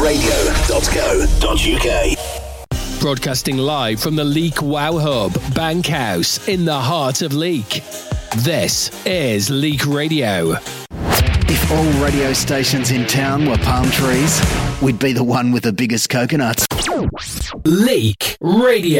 Radio.co.uk. Broadcasting live from the Leek Wow Hub, Bankhouse, in the heart of Leek. This is Leek Radio. If all radio stations in town were palm trees, we'd be the one with the biggest coconuts. Leek Radio.